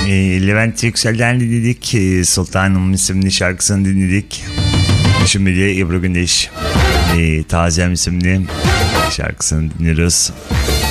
Levent Yüksel'den dinledik. Sultanım isimli şarkısını dinledik. Şimdi de Ebru Gündeş Tazem isimli şarkısını dinliyoruz.